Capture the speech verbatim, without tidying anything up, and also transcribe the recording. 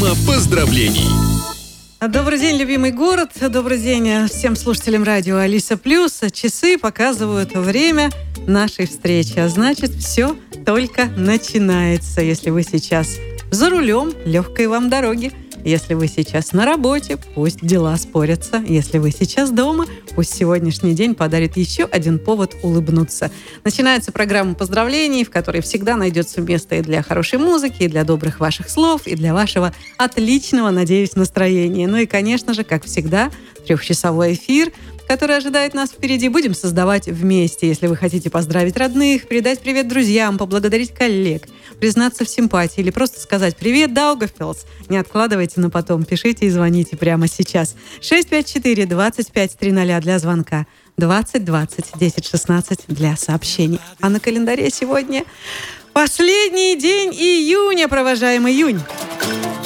Программа поздравлений. Добрый день, любимый город. Добрый день всем слушателям радио Алиса Плюс. Часы показывают время нашей встречи. А значит, все только начинается. Если вы сейчас за рулем, легкой вам дороги. Если вы сейчас на работе, пусть дела спорятся. Если вы сейчас дома, пусть сегодняшний день подарит еще один повод улыбнуться. Начинается программа поздравлений, в которой всегда найдется место и для хорошей музыки, и для добрых ваших слов, и для вашего отличного, надеюсь, настроения. Ну и, конечно же, как всегда, трехчасовой эфир, который ожидает нас впереди, будем создавать вместе. Если вы хотите поздравить родных, передать привет друзьям, поблагодарить коллег, признаться в симпатии или просто сказать «Привет, Даугавпилс», не откладывайте на потом, пишите и звоните прямо сейчас. шесть пять четыре двадцать пять тридцать для звонка, двадцать двадцать десять шестнадцать для сообщений. А на календаре сегодня последний день июня, провожаем июнь.